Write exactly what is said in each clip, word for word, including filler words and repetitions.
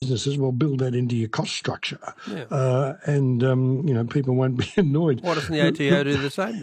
businesses, well, build that into your cost structure, Yeah. uh, and um, you know, people won't be annoyed. Why doesn't the A T O do the same?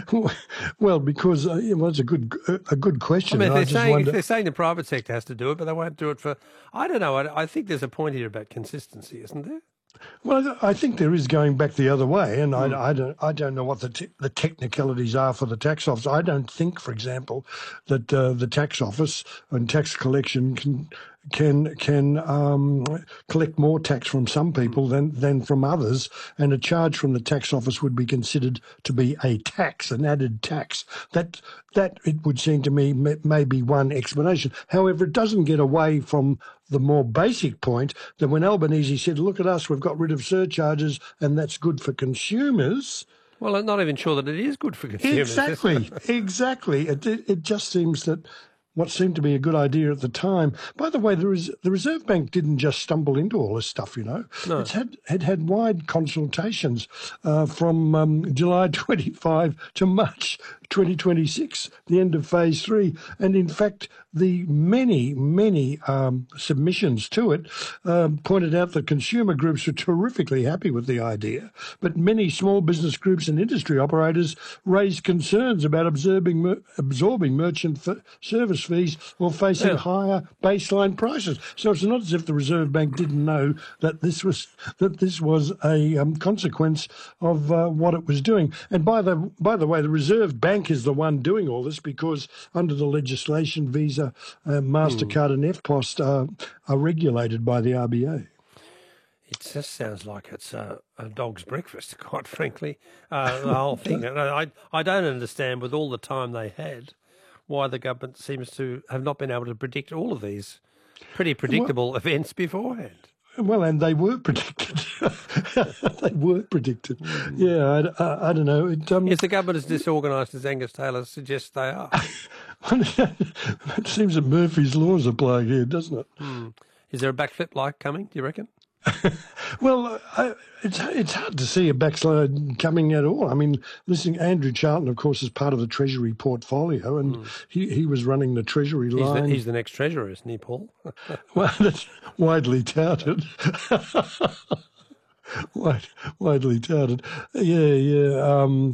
Well, because uh, yeah, well, it's a good a good question. I mean, if they're, I just saying, wonder. if they're saying the private sector has to do it, but they won't do it for... I don't know. I, I think there's a point here about consistency, isn't there? Well, I think there is going back the other way, and Mm. I, I don't I don't know what the te- the technicalities are for the tax office. I don't think, for example, that uh, the tax office and tax collection can can can um, collect more tax from some people Mm. than than from others, and a charge from the tax office would be considered to be a tax, an added tax. That that it would seem to me may, may be one explanation. However, it doesn't get away from the more basic point that when Albanese said, look at us, we've got rid of surcharges and that's good for consumers. Well, I'm not even sure that it is good for consumers. Exactly, exactly. It, it, it just seems that what seemed to be a good idea at the time. By the way, the, Res- the Reserve Bank didn't just stumble into all this stuff, you know. No. It's had, it had wide consultations uh, from um, July twenty-fifth to March twenty twenty-six, the end of phase three. And in fact, the many, many um, submissions to it um, pointed out that consumer groups were terrifically happy with the idea, but many small business groups and industry operators raised concerns about absorbing, mer- absorbing merchant f- service fees while facing Yeah. higher baseline prices. So it's not as if the Reserve Bank didn't know that this was that this was a um, consequence of uh, what it was doing. And by the by the way, the Reserve Bank is the one doing all this because under the legislation, Visa, uh, Mastercard, and F P O S are, are regulated by the R B A. It just sounds like it's a, a dog's breakfast, quite frankly, uh, the whole thing. And I, I don't understand, with all the time they had, why the government seems to have not been able to predict all of these pretty predictable well, events beforehand. Well, and they were predicted. They were predicted. Mm. Yeah, I, I, I don't know. It, um, Is the government as disorganised as Angus Taylor suggests they are? It seems that Murphy's Laws apply here, doesn't it? Mm. Is there a backflip like coming, do you reckon? Well, I, it's it's hard to see a backslide coming at all. I mean, listening, Andrew Charlton, of course, is part of the Treasury portfolo, and mm. he, he was running the Treasury he's line. The, he's the next Treasurer, isn't he, Paul? Well, that's widely touted. Wide, widely touted. Yeah, yeah. Um,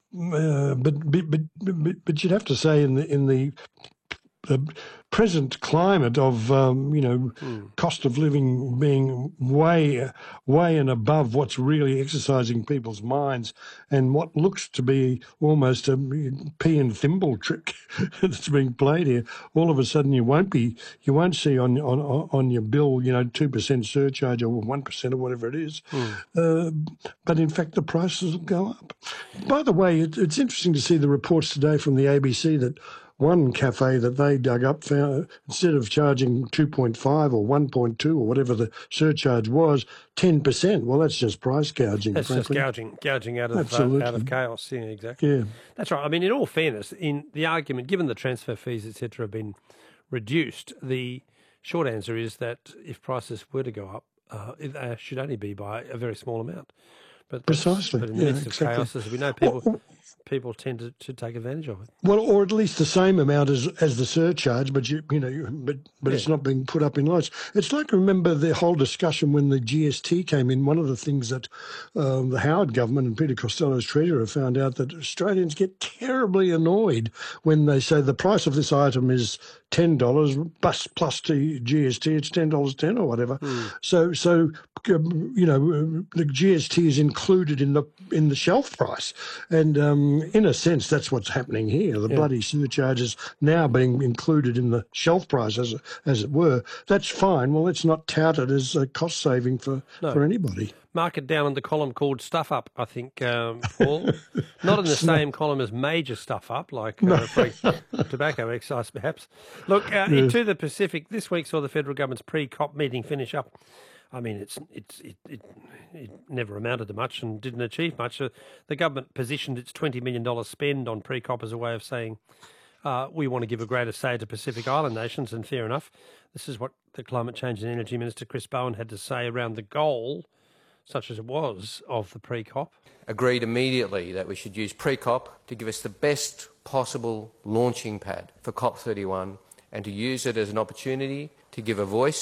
uh, but, but but but but you'd have to say in the in the the present climate of um, you know mm. cost of living being way way and above what's really exercising people's minds, and what looks to be almost a pea and thimble trick that's being played here. All of a sudden, you won't be you won't see on on on your bill you know two percent surcharge or one percent or whatever it is, mm. uh, but in fact the prices will go up. By the way, it, it's interesting to see the reports today from the A B C that one cafe that they dug up found, instead of charging two point five or one point two or whatever the surcharge was, ten percent. Well, that's just price gouging. That's frankly. just gouging, gouging out of uh, out of chaos. Yeah, exactly. Yeah, that's right. I mean, in all fairness, in the argument, given the transfer fees, et cetera, have been reduced, the short answer is that if prices were to go up, uh, it should only be by a very small amount. But precisely. But in the yeah, midst exactly. of chaos, as we know, people. Well, people tend to, to take advantage of it. Well, or at least the same amount as as the surcharge, but you you know, you, but but yeah. It's not being put up in lights. It's like, remember the whole discussion when the G S T came in. One of the things that um, the Howard government and Peter Costello's treasurer found out that Australians get terribly annoyed when they say the price of this item is ten dollars plus plus to G S T, it's ten dollars ten or whatever. Mm. So so um, you know the G S T is included in the in the shelf price, and um, in a sense that's what's happening here. The yeah. bloody surcharge is now being included in the shelf price, as as it were. That's fine. Well, it's not touted as a cost saving for no. for anybody. Mark it down in the column called Stuff Up, I think, um, Paul. Not in the same column as Major Stuff Up, like uh, no. tobacco excise, perhaps. Look, uh, yeah. into the Pacific, this week saw the federal government's pre-COP meeting finish up. I mean, it's it's it, it, it never amounted to much and didn't achieve much. Uh, the government positioned its twenty million dollars spend on pre-COP as a way of saying, uh, we want to give a greater say to Pacific Island nations, and fair enough. This is what the Climate Change and Energy Minister, Chris Bowen, had to say around the goal, such as it was, of the pre-COP. Agreed immediately that we should use pre-COP to give us the best possible launching pad for COP thirty-one and to use it as an opportunity to give a voice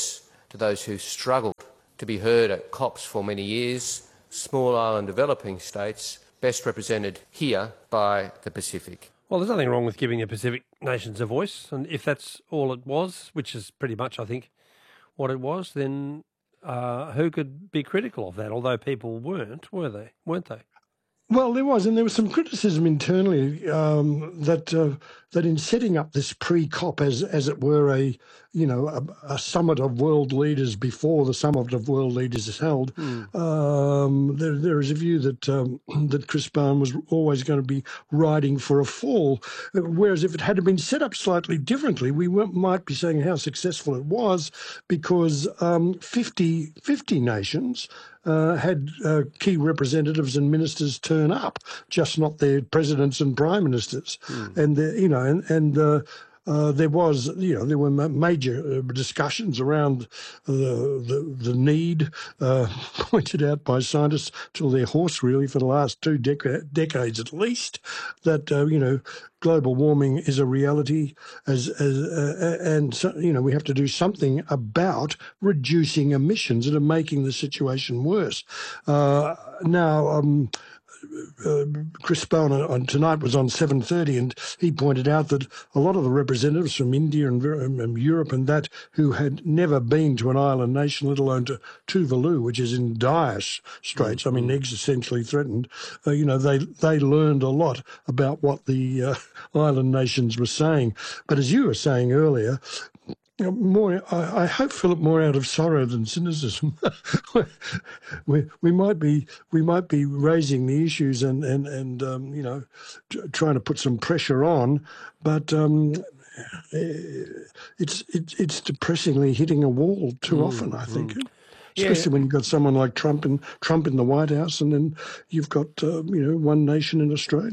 to those who struggled to be heard at COPs for many years, small island developing states, best represented here by the Pacific. Well, there's nothing wrong with giving the Pacific nations a voice, and if that's all it was, which is pretty much, I think, what it was, then uh, who could be critical of that? Although people weren't, were they? Weren't they? Well, there was, and there was some criticism internally um, that uh, that in setting up this pre-COP as as it were a you know a, a summit of world leaders before the summit of world leaders is held, mm. um, there there is a view that um, that Chris Bowen was always going to be riding for a fall, whereas if it had been set up slightly differently, we might be saying how successful it was because um, fifty, fifty nations. Uh, had uh, key representatives and ministers turn up, just not their presidents and prime ministers. Mm. And, the, you know, and, and uh, uh, there was, you know, there were major discussions around the the, the need, uh, pointed out by scientists till their horse really for the last two dec- decades at least, that, uh, you know, global warming is a reality, as, as uh, and so, you know we have to do something about reducing emissions that are making the situation worse. Uh, now. Um, Uh, Chris Bowen on tonight was on seven thirty, and he pointed out that a lot of the representatives from India and, and Europe and that who had never been to an island nation, let alone to Tuvalu, which is in dire straits, I mean, existentially threatened, uh, you know, they they learned a lot about what the uh, island nations were saying. But as you were saying earlier, more, I, I hope, Philip, more out of sorrow than cynicism. we we might be we might be raising the issues and and and um, you know t- trying to put some pressure on, but um, it's it, it's depressingly hitting a wall too mm, often. I think. Mm. Especially yeah. when you've got someone like Trump in Trump in the White House, and then you've got uh, you know one nation in Australia.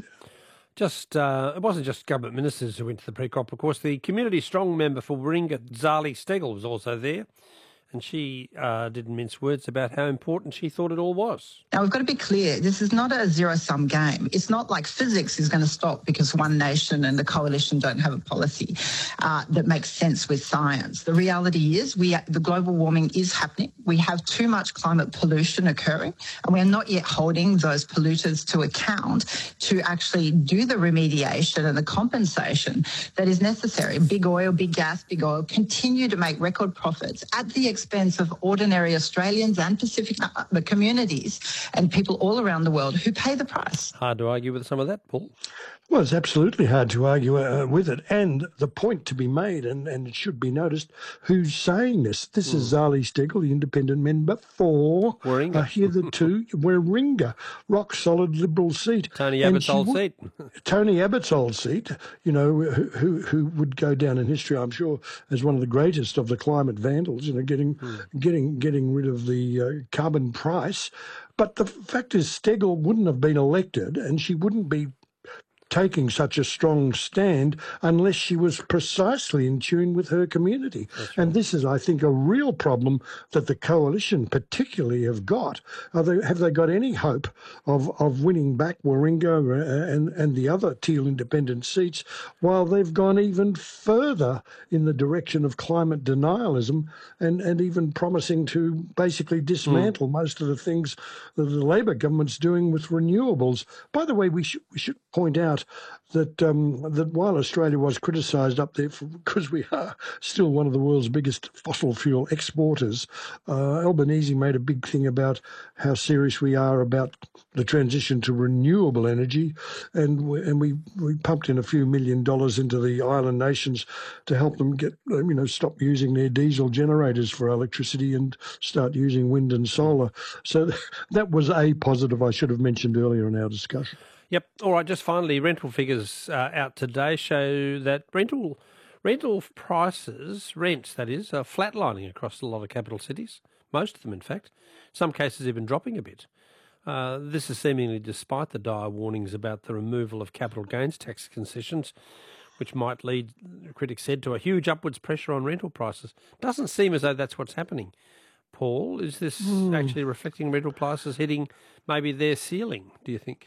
Just uh, it wasn't just government ministers who went to the pre-COP. Of course, the Community Strong member for Warringah, Zali Steggall, was also there, and she uh, didn't mince words about how important she thought it all was. Now, we've got to be clear, this is not a zero-sum game. It's not like physics is going to stop because one nation and the coalition don't have a policy uh, that makes sense with science. The reality is we the global warming is happening. We have too much climate pollution occurring, and we are not yet holding those polluters to account to actually do the remediation and the compensation that is necessary. Big oil, big gas, big oil continue to make record profits at the expense of ordinary Australians and Pacific communities and people all around the world who pay the price. Hard to argue with some of that, Paul. Well, it's absolutely hard to argue uh, with it. And the point to be made, and, and it should be noticed, who's saying this? This mm. is Zali Steggall, the independent member for Warringah. Uh, hitherto Warringah, rock-solid Liberal seat. Tony Abbott's old seat. Tony Abbott's old seat, you know, who who would go down in history, I'm sure, as one of the greatest of the climate vandals, you know, getting mm. getting getting rid of the uh, carbon price. But the fact is, Steggall wouldn't have been elected, and she wouldn't be taking such a strong stand unless she was precisely in tune with her community. Right. And this is, I think, a real problem that the coalition particularly have got. Are they, have they got any hope of, of winning back Warringah and, and the other Teal independent seats while they've gone even further in the direction of climate denialism and, and even promising to basically dismantle mm. most of the things that the Labor government's doing with renewables? By the way, we should, we should point out that um, that while Australia was criticised up there for, because we are still one of the world's biggest fossil fuel exporters, uh, Albanese made a big thing about how serious we are about the transition to renewable energy, and we, and we, we pumped in a few million dollars into the island nations to help them get you know stop using their diesel generators for electricity and start using wind and solar. So that was a positive I should have mentioned earlier in our discussion. Yep. All right. Just finally, rental figures uh, out today show that rental rental prices, rents that is, are flatlining across a lot of capital cities. Most of them, in fact. Some cases even dropping a bit. Uh, this is seemingly despite the dire warnings about the removal of capital gains tax concessions, which might lead, critics said, to a huge upwards pressure on rental prices. Doesn't seem as though that's what's happening. Paul, is this mm. actually reflecting rental prices hitting maybe their ceiling, do you think?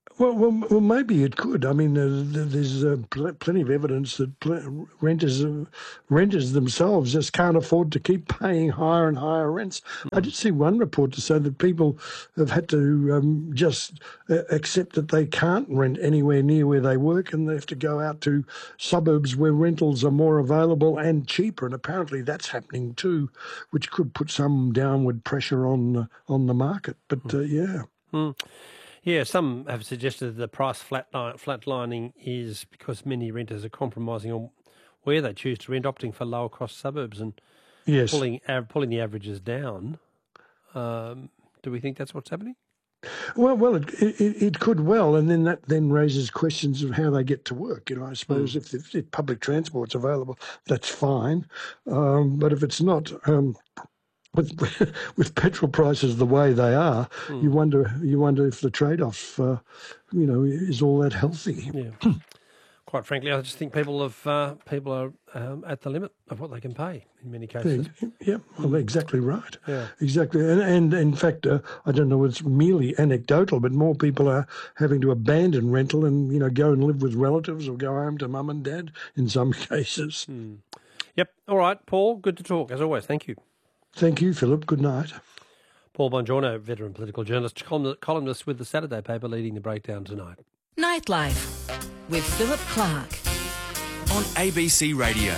Well, well, well, maybe it could. I mean, uh, there's uh, pl- plenty of evidence that pl- renters uh, renters themselves just can't afford to keep paying higher and higher rents. Mm. I did see one report to say that people have had to um, just uh, accept that they can't rent anywhere near where they work, and they have to go out to suburbs where rentals are more available and cheaper. And apparently that's happening too, which could put some downward pressure on uh, on the market. But uh, yeah. Mm. Yeah, some have suggested that the price flatline, flatlining is because many renters are compromising on where they choose to rent, opting for lower cost suburbs and yes. pulling uh, pulling the averages down. Um, do we think that's what's happening? Well, well, it, it it could well, and then that then raises questions of how they get to work. You know, I suppose mm. if, if, if public transport's available, that's fine, um, but if it's not. Um, With with petrol prices the way they are, mm. you wonder you wonder if the trade-off, uh, you know, is all that healthy. Yeah. Quite frankly, I just think people have uh, people are um, at the limit of what they can pay in many cases. Yeah, yeah well, mm. exactly right. Yeah, exactly. And, and in fact, uh, I don't know, it's merely anecdotal, but more people are having to abandon rental and you know go and live with relatives or go home to mum and dad in some cases. Mm. Yep. All right, Paul. Good to talk as always. Thank you. Thank you, Philip. Good night. Paul Bongiorno, veteran political journalist, columnist with the Saturday paper, leading the breakdown tonight. Nightlife with Philip Clark on A B C Radio.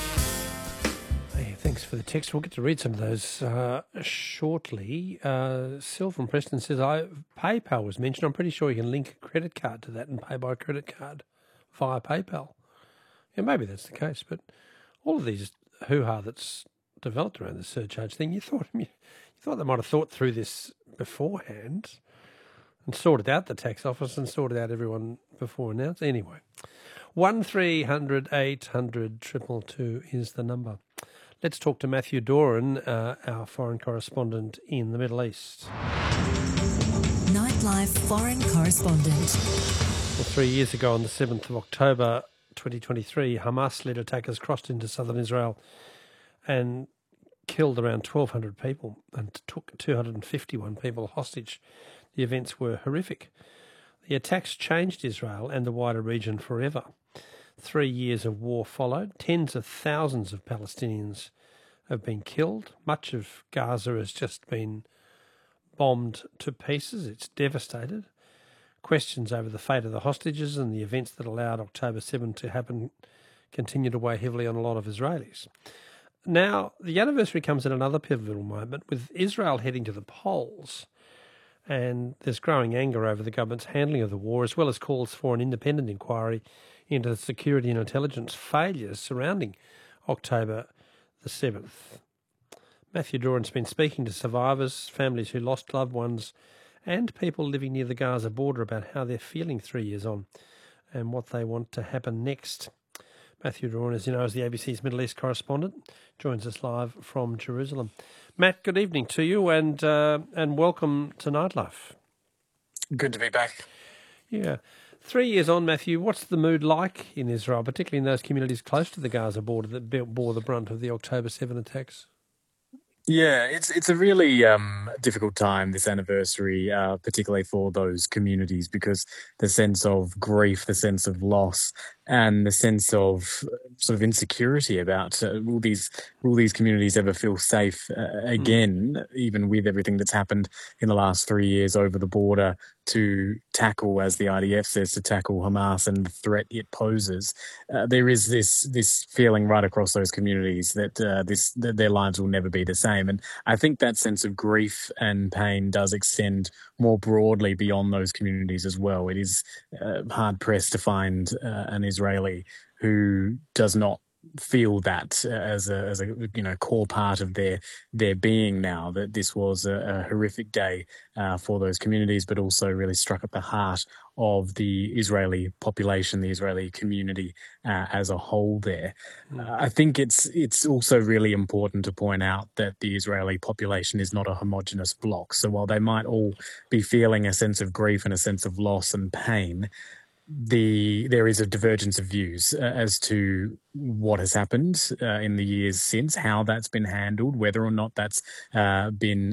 Hey, thanks for the text. We'll get to read some of those uh, shortly. Uh, Sil from Preston says, I PayPal was mentioned. I'm pretty sure you can link a credit card to that and pay by credit card via PayPal. Yeah, maybe that's the case, but all of these hoo-ha that's developed around the surcharge thing, you thought you thought they might have thought through this beforehand and sorted out the tax office and sorted out everyone before announced. Anyway, one three hundred eight hundred two two two is the number. Let's talk to Matthew Doran, uh, our foreign correspondent in the Middle East. Nightlife foreign correspondent. Well, three years ago on the seventh of October twenty twenty-three, Hamas-led attackers crossed into southern Israel and killed around twelve hundred people and took two hundred fifty-one people hostage. The events were horrific. The attacks changed Israel and the wider region forever. Three years of war followed. Tens of thousands of Palestinians have been killed. Much of Gaza has just been bombed to pieces. It's devastated. Questions over the fate of the hostages and the events that allowed October seventh to happen continue to weigh heavily on a lot of Israelis. Now, the anniversary comes at another pivotal moment, with Israel heading to the polls, and there's growing anger over the government's handling of the war, as well as calls for an independent inquiry into the security and intelligence failures surrounding October the seventh. Matthew Doran's been speaking to survivors, families who lost loved ones, and people living near the Gaza border about how they're feeling three years on and what they want to happen next. Matthew Doran, as you know, is the A B C's Middle East correspondent, joins us live from Jerusalem. Matt, good evening to you, and uh, and welcome to Nightlife. Good to be back. Yeah. Three years on, Matthew, what's the mood like in Israel, particularly in those communities close to the Gaza border that bore the brunt of the October seventh attacks? Yeah, it's it's a really um, difficult time, this anniversary, uh, particularly for those communities, because the sense of grief, the sense of loss, and the sense of sort of insecurity about uh, will these will these communities ever feel safe uh, again, mm. even with everything that's happened in the last three years over the border to tackle, as the I D F says, to tackle Hamas and the threat it poses. Uh, there is this this feeling right across those communities that uh, this that their lives will never be the same. And I think that sense of grief and pain does extend more broadly beyond those communities as well. It is uh, hard pressed to find uh, an Israeli who does not feel that as a as a you know core part of their their being now, that this was a, a horrific day uh, for those communities, but also really struck at the heart of the Israeli population, the Israeli community uh, as a whole there. Mm. Uh, I think it's it's also really important to point out that the Israeli population is not a homogenous block. So while they might all be feeling a sense of grief and a sense of loss and pain, the there is a divergence of views uh, as to what has happened uh, in the years since, how that's been handled, whether or not that's uh, been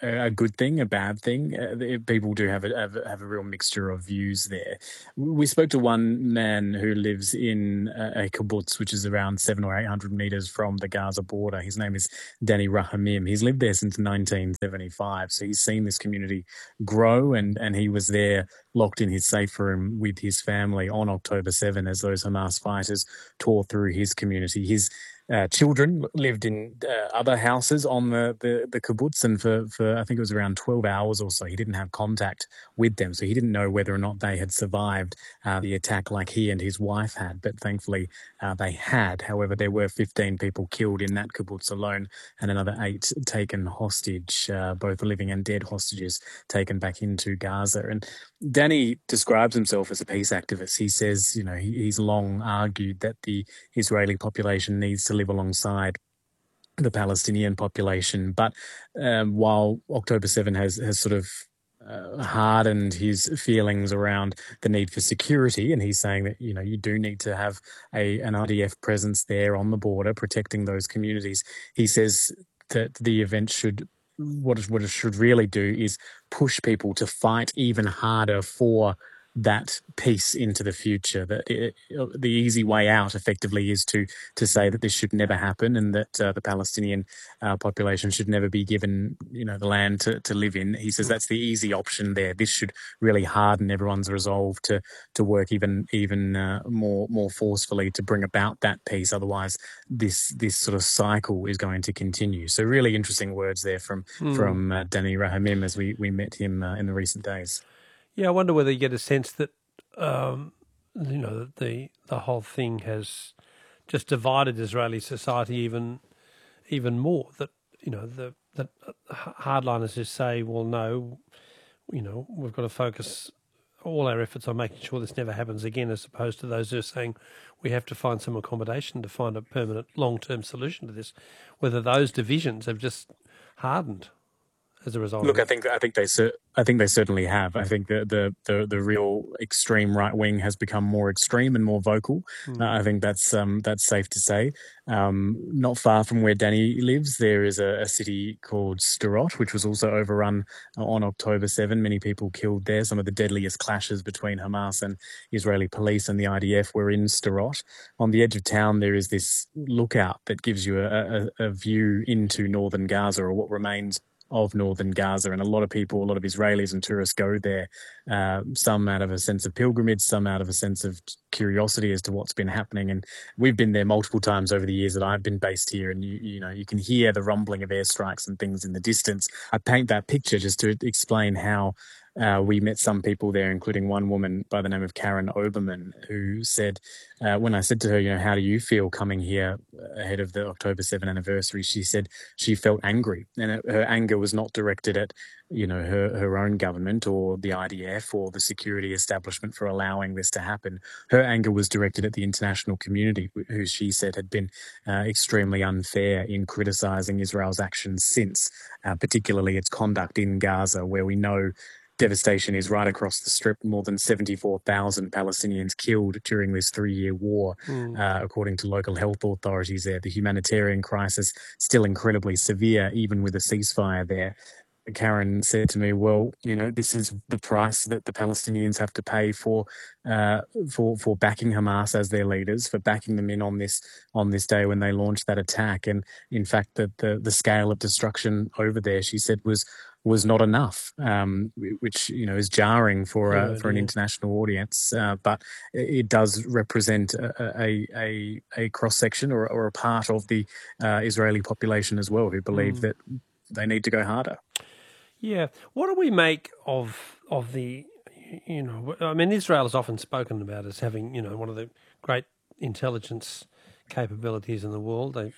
a good thing, a bad thing. Uh, people do have a, have a have a real mixture of views there. We spoke to one man who lives in a, a kibbutz, which is around seven or eight hundred meters from the Gaza border. His name is Danny Rahamim. He's lived there since nineteen seventy-five, so he's seen this community grow, and and he was there locked in his safe room with his family on October seventh as those Hamas fighters tore through his community. His Uh, children lived in uh, other houses on the, the, the kibbutz, and for, for I think it was around twelve hours or so, he didn't have contact with them. So he didn't know whether or not they had survived uh, the attack like he and his wife had, but thankfully uh, they had. However, there were fifteen people killed in that kibbutz alone and another eight taken hostage, uh, both living and dead hostages taken back into Gaza. And Danny describes himself as a peace activist. He says, you know, he, he's long argued that the Israeli population needs to live alongside the Palestinian population. But um, while October seventh has, has sort of uh, hardened his feelings around the need for security, and he's saying that, you know, you do need to have a an I D F presence there on the border protecting those communities, he says that the event should, what it, what it should really do is push people to fight even harder for that peace into the future. That it, the easy way out, effectively, is to to say that this should never happen, and that uh, the Palestinian uh, population should never be given, you know, the land to, to live in. He says that's the easy option there. This should really harden everyone's resolve to to work even even uh, more more forcefully to bring about that peace. Otherwise, this this sort of cycle is going to continue. So, really interesting words there from mm. from uh, Danny Rahamim as we we met him uh, in the recent days. Yeah, I wonder whether you get a sense that, um, you know, that the the whole thing has just divided Israeli society even even more. That, you know, the that hardliners who say, well, no, you know, we've got to focus all our efforts on making sure this never happens again, as opposed to those who are saying we have to find some accommodation to find a permanent long-term solution to this. Whether those divisions have just hardened as a result. Look, of I think I think they I think they certainly have. I think the the the, the real extreme right wing has become more extreme and more vocal. Mm. Uh, I think that's um, that's safe to say. Um, not far from where Danny lives, there is a, a city called Sderot, which was also overrun on October seventh. Many people killed there. Some of the deadliest clashes between Hamas and Israeli police and the I D F were in Sderot. On the edge of town, there is this lookout that gives you a, a, a view into northern Gaza, or what remains of northern Gaza, and a lot of people, a lot of Israelis and tourists go there, uh, some out of a sense of pilgrimage, some out of a sense of curiosity as to what's been happening. And we've been there multiple times over the years that I've been based here, and you, you know, you can hear the rumbling of airstrikes and things in the distance. I paint that picture just to explain how Uh, we met some people there, including one woman by the name of Karen Oberman, who said, uh, when I said to her, you know, how do you feel coming here ahead of the October seventh anniversary? She said she felt angry, and it, her anger was not directed at, you know, her, her own government or the I D F or the security establishment for allowing this to happen. Her anger was directed at the international community, who she said had been uh, extremely unfair in criticising Israel's actions since, uh, particularly its conduct in Gaza, where we know devastation is right across the strip. More than seventy-four thousand Palestinians killed during this three-year war, mm. uh, according to local health authorities there. The humanitarian crisis still incredibly severe, even with a ceasefire there. Karen said to me, well, you know, this is the price that the Palestinians have to pay for uh, for for backing Hamas as their leaders, for backing them in on this on this day when they launched that attack. And in fact, the the, the scale of destruction over there, she said, was was not enough, um, which, you know, is jarring for uh, for an international audience. Uh, but it does represent a a, a, a cross section or, or a part of the uh, Israeli population as well, who believe mm. that they need to go harder. Yeah. What do we make of of the, you know, I mean, Israel is often spoken about as having, you know, one of the great intelligence capabilities in the world. They,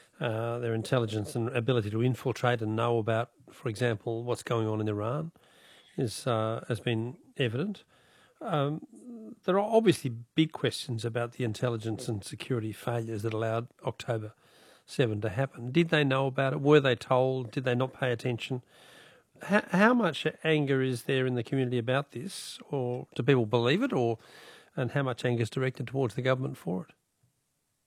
uh, their intelligence and ability to infiltrate and know about, for example, what's going on in Iran is uh, has been evident. Um, there are obviously big questions about the intelligence and security failures that allowed October seventh to happen. Did they know about it? Were they told? Did they not pay attention? How, how much anger is there in the community about this, or do people believe it, or and how much anger is directed towards the government for it?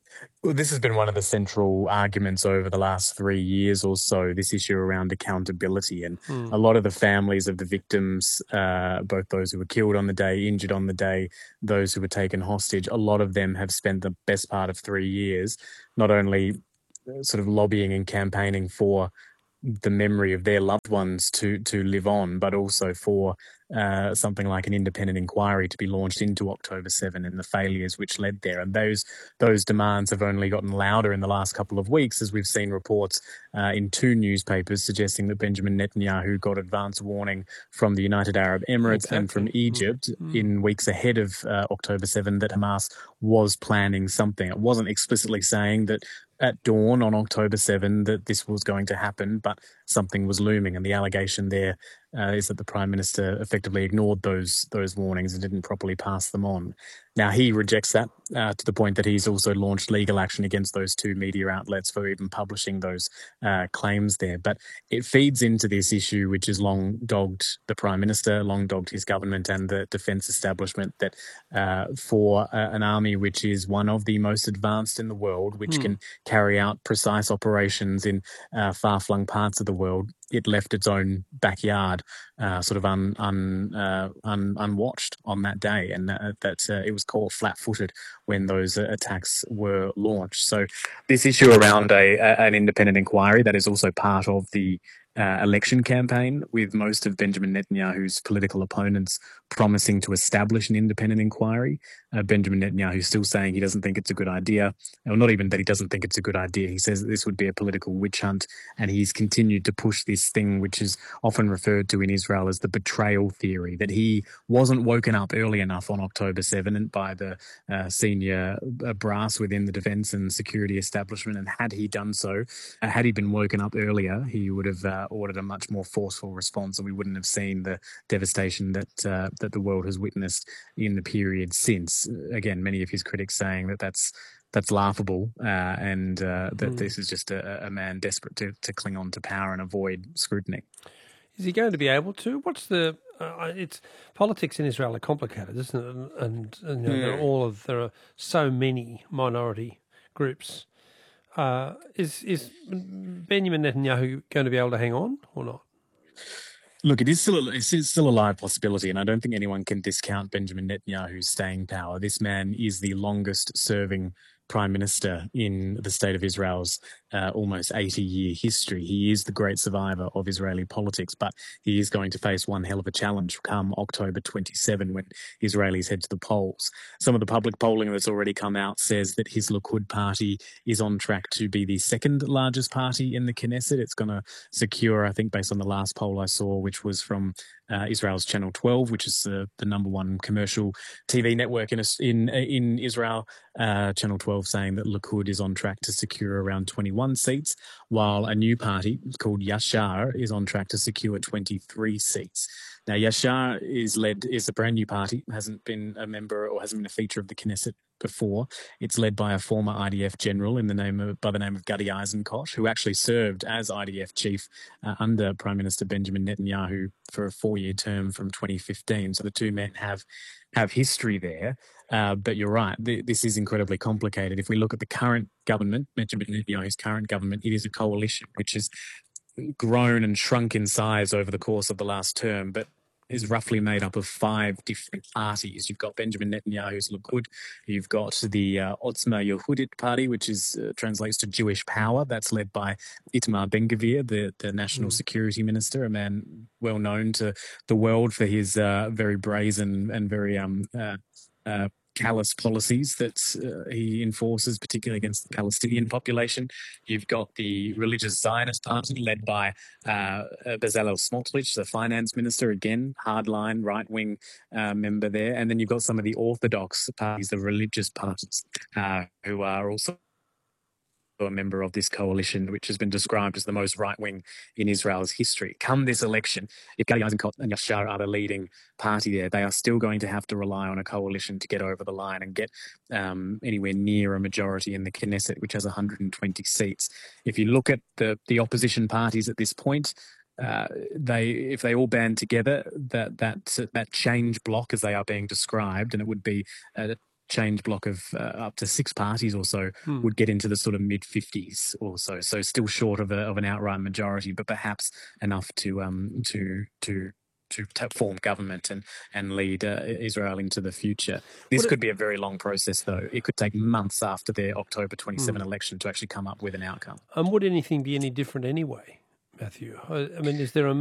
Well, this has been one of the central arguments over the last three years or so, this issue around accountability. And Mm. a lot of the families of the victims, uh, both those who were killed on the day, injured on the day, those who were taken hostage, a lot of them have spent the best part of three years not only sort of lobbying and campaigning for the memory of their loved ones to to live on, but also for uh, something like an independent inquiry to be launched into October seventh and the failures which led there. And those those demands have only gotten louder in the last couple of weeks, as we've seen reports uh, in two newspapers suggesting that Benjamin Netanyahu got advance warning from the United Arab Emirates Exactly. and from Egypt Mm. in weeks ahead of uh, October seventh that Hamas was planning something. It wasn't explicitly saying that at dawn on October seventh that this was going to happen, but something was looming. And the allegation there uh, is that the Prime Minister effectively ignored those those warnings and didn't properly pass them on. Now, he rejects that uh, to the point that he's also launched legal action against those two media outlets for even publishing those uh, claims there. But it feeds into this issue, which has long dogged the Prime Minister, long dogged his government and the defence establishment, that uh, for uh, an army which is one of the most advanced in the world, which Hmm. can carry out precise operations in uh, far-flung parts of the world, it left its own backyard uh, sort of un, un, uh, un, unwatched on that day, and uh, that uh, it was caught flat-footed when those uh, attacks were launched. So this issue around a, a an independent inquiry that is also part of the uh, election campaign, with most of Benjamin Netanyahu's political opponents promising to establish an independent inquiry. Uh, Benjamin Netanyahu still saying he doesn't think it's a good idea, or not even that he doesn't think it's a good idea. He says that this would be a political witch hunt, and he's continued to push this thing, which is often referred to in Israel as the betrayal theory, that he wasn't woken up early enough on October seventh by the uh, senior uh, brass within the defence and security establishment, and had he done so, uh, had he been woken up earlier, he would have uh, ordered a much more forceful response, and we wouldn't have seen the devastation that uh, that the world has witnessed in the period since. Again, many of his critics saying that that's that's laughable uh, and uh, that Mm. this is just a, a man desperate to, to cling on to power and avoid scrutiny. Is he going to be able to? What's the? Uh, it's politics in Israel are complicated, isn't it? And, and, and you know, there are Hmm. all of there are so many minority groups. Uh, is is Benjamin Netanyahu going to be able to hang on or not? Look, it is still a, it is still a live possibility, and I don't think anyone can discount Benjamin Netanyahu's staying power. This man is the longest-serving prime minister in the state of Israel's uh, almost eighty-year history. He is the great survivor of Israeli politics, but he is going to face one hell of a challenge come October twenty-seventh when Israelis head to the polls. Some of the public polling that's already come out says that his Likud party is on track to be the second largest party in the Knesset. It's going to secure, I think, based on the last poll I saw, which was from uh, Israel's Channel twelve, which is the, the number one commercial T V network in in, in Israel. Uh, Channel twelve saying that Likud is on track to secure around twenty-one seats, while a new party called Yashar is on track to secure twenty-three seats. Now, Yashar is led is a brand new party, hasn't been a member or hasn't been a feature of the Knesset before. It's led by a former I D F general in the name of, by the name of Gadi Eisenkot, who actually served as I D F chief uh, under Prime Minister Benjamin Netanyahu for a four-year term from twenty fifteen. So the two men have have history there. Uh, but you're right, th- this is incredibly complicated. If we look at the current government, Benjamin Netanyahu's current government, it is a coalition which has grown and shrunk in size over the course of the last term, but is roughly made up of five different parties. You've got Benjamin Netanyahu's Likud, you've got the uh, Otzma Yehudit party, which is uh, translates to Jewish Power. That's led by Itamar Ben-Gvir, the, the national mm. security minister, a man well known to the world for his uh, very brazen and very um, uh, uh, callous policies that uh, he enforces, particularly against the Palestinian population. You've got the religious Zionist party led by uh, Bezalel Smotrich, the finance minister, again, hardline, right-wing uh, member there. And then you've got some of the orthodox parties, the religious parties, uh, who are also a member of this coalition, which has been described as the most right-wing in Israel's history. Come this election, if Gadi Eisenkot and Yashar are the leading party there, they are still going to have to rely on a coalition to get over the line and get um, anywhere near a majority in the Knesset, which has one hundred twenty seats. If you look at the, the opposition parties at this point, Uh, they, if they all band together, that that that change block, as they are being described, and it would be uh, change bloc of uh, up to six parties or so Hmm. would get into the sort of mid fifties or so. So still short of a, of an outright majority, but perhaps enough to um to to to t- form government and and lead uh, Israel into the future. This Would it- could be a very long process, though. It could take months after their October twenty-seventh Hmm. election to actually come up with an outcome. And would anything be any different anyway, Matthew? I I mean, is there a